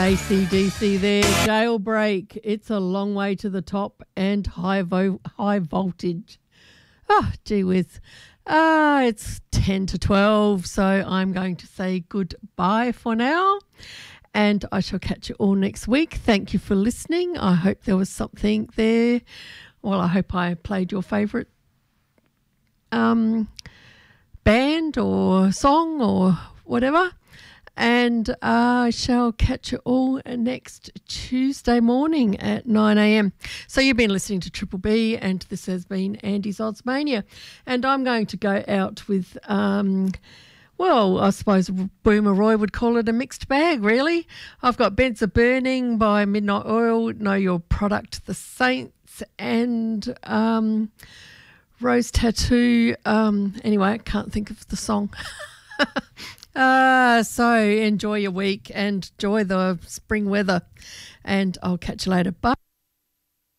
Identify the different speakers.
Speaker 1: AC/DC there, Jailbreak. It's a long way to the top and high voltage. Oh, gee whiz. It's 10 to 12, so I'm going to say goodbye for now. And I shall catch you all next week. Thank you for listening. I hope there was something there. Well, I hope I played your favourite band or song or whatever. And I shall catch you all next Tuesday morning at 9 a.m. So you've been listening to Triple B, and this has been Andy's Oddsmania. And I'm going to go out with, well, I suppose Boomer Roy would call it a mixed bag, really. I've got Beds Are Burning by Midnight Oil, Know Your Product, The Saints, and Rose Tattoo. Anyway, I can't think of the song. So enjoy your week and enjoy the spring weather, and I'll catch you later. Bye.